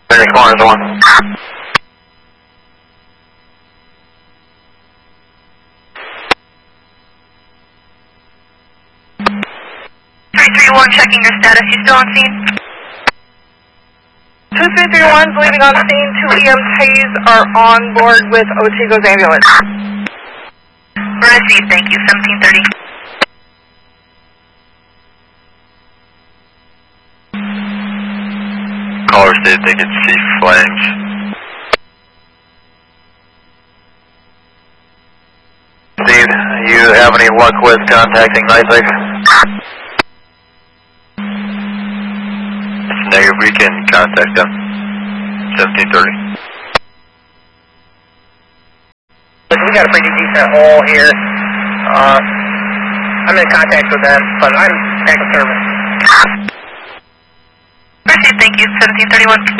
Very corners one. 331, checking your status. You still on scene? 2331's leaving on scene. 2 EMTs are on board with Otego's ambulance. Received, thank you. 1730. Caller stated they could see flames. Steve, you have any luck with contacting NYSEG? It's negative, we can contact them. 1730. We got a pretty decent hole here. I'm in contact with them, but I'm back in service. Received, thank you. 1731.